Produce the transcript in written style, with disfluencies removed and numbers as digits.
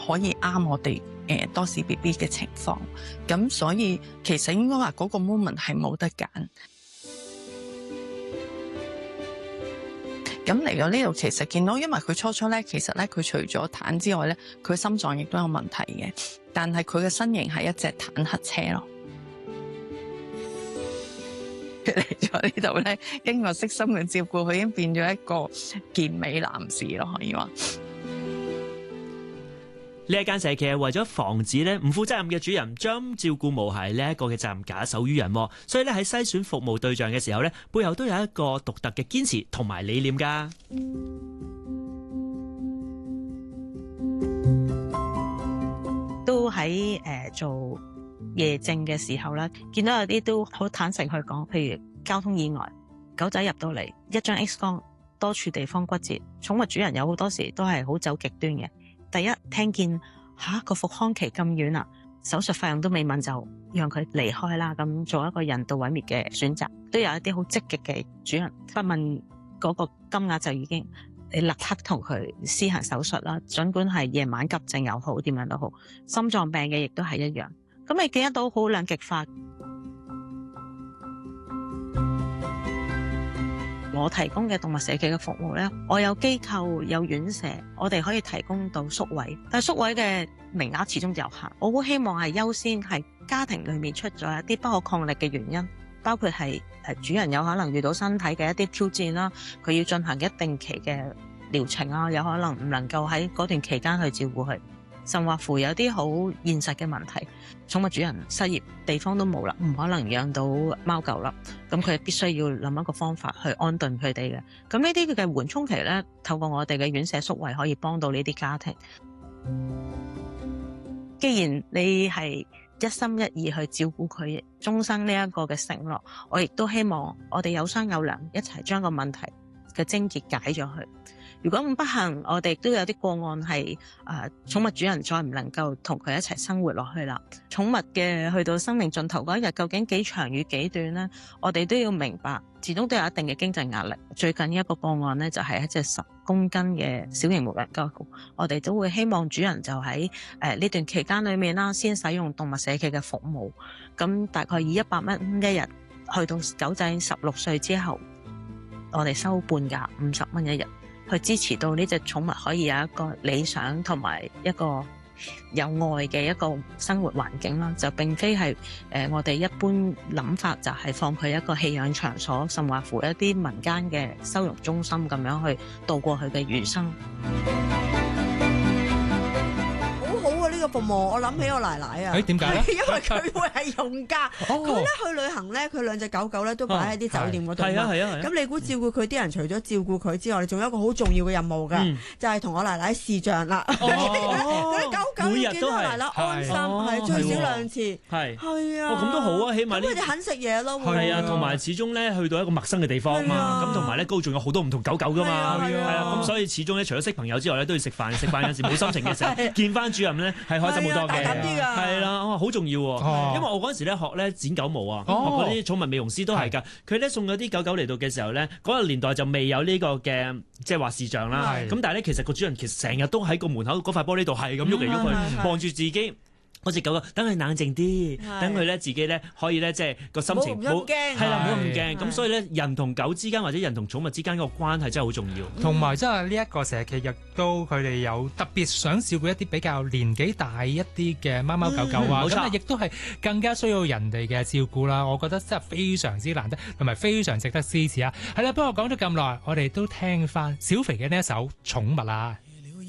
可以啱我哋多士 BB 嘅情況。咁所以其實應該話嗰個 moment 係冇得揀。咁嚟到呢度，其實見到，因為佢初咧，其實咧佢除咗坦之外咧，佢心臟亦都有問題嘅。但係佢嘅身形係一隻坦克車咯。佢嚟咗呢度咧，經過悉心嘅照顧，佢已經變咗一個健美男士咯，可以話。 呢一間社企係為咗防止咧唔負責任嘅主人將照顧毛孩呢一個嘅責任假手於人，所以咧喺篩選服務對象嘅時候咧，背後都有一個獨特嘅堅持同埋理念噶。 都喺做夜症嘅時候啦，見到有啲都好坦誠去講，譬如交通意外，狗仔入到嚟一張 X 光，多處地方骨折，寵物主人有好多時都係好走極端嘅。第一，聽見個復康期咁遠啦，手術費用都未問就讓佢離開啦，咁做一個人道毀滅嘅選擇。都有一啲好積極嘅主人，不問嗰個金額就已經你立刻同佢施行手術啦，儘管係夜晚急症又好，點樣都好，心臟病嘅亦都係一樣。咁你見得到好兩極化。我提供嘅動物社企嘅服務呢，我有機構有院舍，我哋可以提供到宿位，但係宿位嘅名額始終有限。我好希望係優先係家庭裏面出咗一啲不可抗力嘅原因，包括係主人有可能遇到身體嘅一啲挑戰啦，佢要進行一定期嘅療程啊，有可能唔能夠喺嗰段期間去照顧佢，甚或乎有啲好現實嘅問題，寵物主人失業，地方都冇啦，唔可能養到貓狗啦，咁佢必須要諗一個方法去安頓佢哋嘅。咁呢啲嘅緩衝期呢，透過我哋嘅院舍宿位可以幫到呢啲家庭。既然你係一心一意去照顧佢終生呢一個嘅承諾，我亦都希望我哋有商有量，一齊將個問題嘅症結解咗佢。如果咁不幸，我哋都有啲個案係寵物主人再唔能夠同佢一齊生活落去啦。寵物嘅去到生命盡頭嗰一日，究竟幾長與幾短呢？我哋都要明白，始終都有一定嘅經濟壓力。最近一個個案呢，就係一隻10公斤嘅小型牧羊狗，我哋都會希望主人就喺呢段期間裏面啦，先使用動物社企嘅服務。咁大概以100蚊一日，去到狗仔16歲之後，我哋收半價50蚊一日。去支持到呢隻寵物可以有一個理想同埋一個有愛嘅一個生活環境啦，就並非係我哋一般諗法就係放佢一個棄養場所，甚或乎一啲民間嘅收容中心咁樣去度過佢嘅餘生。 呢個服務我諗起我奶奶啊， 點解咧？ 因為佢會係用家，佢咧去旅行咧，佢兩隻狗狗咧都擺喺啲酒店嗰度。咁你估照顧佢啲人，除咗照顧佢之外，你仲有一個好重要嘅任務㗎，就係同我奶奶視像啦。嗰啲狗狗要見到我奶奶安心，係最少2次。係啊， 咁都好啊，起碼佢哋肯食嘢咯。 係啊，同埋始終咧去到一個陌生嘅地方嘛，咁同埋咧嗰度仲有好多唔同狗狗㗎嘛，係啊，咁所以始終咧除咗識朋友之外咧，都要食飯。食飯有時冇心情嘅時候，見翻主人咧。係開心好多嘅，係啦，好重要喎。因為我嗰陣時咧學咧剪狗毛啊，學嗰啲寵物美容師都係㗎。佢咧送咗啲狗狗嚟到嘅時候咧，嗰個年代就未有呢個嘅即係話視像啦。咁但係咧，其實個主人其實成日都喺個門口嗰塊玻璃度係咁喐嚟喐去，望住自己。嗰隻狗狗，等佢冷靜啲，等佢咧自己咧可以咧即係個心情冇驚，係啦，冇咁驚。咁所以咧，人同狗之間或者人同寵物之間嗰個關係真係好重要。 同埋即係呢一個社企亦都佢哋有特別想照顧一啲比較年紀大一啲嘅貓貓狗狗啊，咁啊亦都係更加需要人哋嘅照顧啦。我覺得真係非常之難得，同埋非常值得支持啊！係啦，不過講咗咁耐，我哋都聽翻小肥嘅呢一首《寵物》啦。